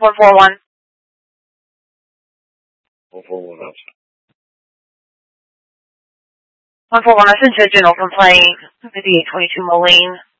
141. 141 up. 141, I sent you a general complaint, 5822 Moline.